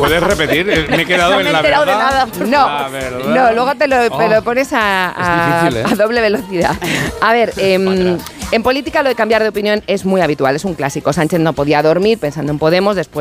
¿Puedes repetir? Me he quedado en la enterado de verdad. nada. No, luego te lo pones a doble velocidad. A ver, en política lo de cambiar de opinión es muy habitual, es un clásico. Sánchez no podía dormir pensando en Podemos después